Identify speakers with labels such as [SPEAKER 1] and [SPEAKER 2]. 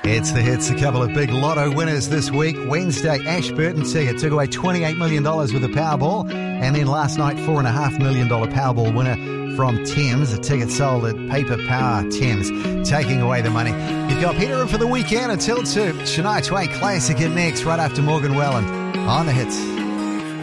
[SPEAKER 1] It's the hits. A couple of big lotto winners this week. Wednesday, Ashburton ticket took away $28 million with the Powerball. And then last night, $4.5 million Powerball winner from Thames. The ticket sold at Paper Power Thames, taking away the money. You've got Peter in for the weekend until 2. Shania Twain Classic in next, right after Morgan Wallen on the hits.